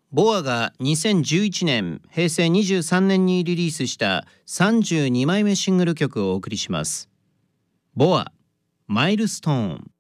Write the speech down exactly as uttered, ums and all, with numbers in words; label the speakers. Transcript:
Speaker 1: ボアがにせんじゅういちねん、へいせいにじゅうさんねんにリリースしたさんじゅうにまいめシングル曲をお送りします。ボア、マイルストーン。